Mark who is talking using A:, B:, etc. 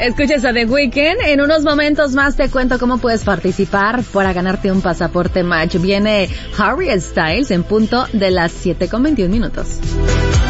A: Escuchas a The Weeknd. En unos momentos más te cuento cómo puedes participar para ganarte un pasaporte Match. Viene Harry Styles en punto de las 7:21 minutos.